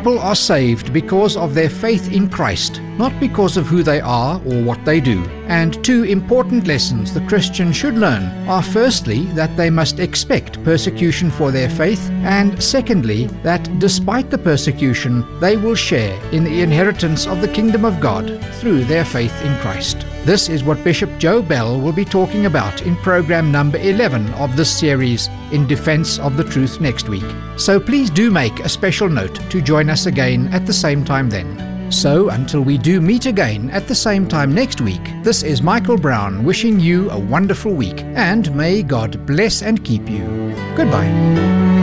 People are saved because of their faith in Christ, not because of who they are or what they do. And two important lessons the Christian should learn are firstly that they must expect persecution for their faith, and secondly that despite the persecution they will share in the inheritance of the kingdom of God through their faith in Christ. This is what Bishop Joe Bell will be talking about in program number 11 of this series, In Defense of the Truth, next week. So please do make a special note to join us again at the same time then. So until we do meet again at the same time next week, this is Michael Brown wishing you a wonderful week, and may God bless and keep you. Goodbye.